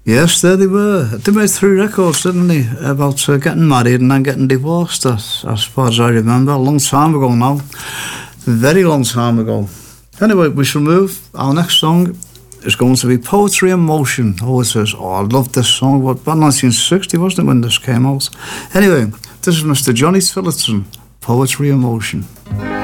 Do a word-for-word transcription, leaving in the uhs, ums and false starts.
Yes, there they were. They made three records, didn't they? About uh, getting married and then getting divorced, as, as far as I remember. A long time ago now. Very long time ago. Anyway, we shall move. Our next song is going to be Poetry in Motion. Oh, it says, oh, I love this song. What, about nineteen sixty, wasn't it, when this came out? Anyway, this is Mister Johnny Tillotson, Poetry in Motion.